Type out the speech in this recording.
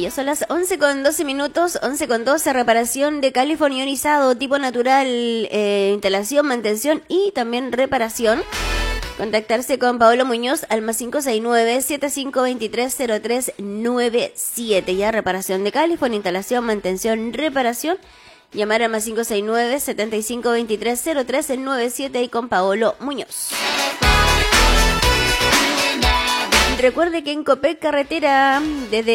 Ya son las 11:12, 11:12, reparación de calefón ionizado, tipo natural, instalación, mantención y también reparación. Contactarse con Paolo Muñoz al +569 7523 0397. Ya, reparación de calefón, instalación, mantención, reparación. Llamar al +569 7523 0397 y con Paolo Muñoz. Recuerde que en Copec Carretera, desde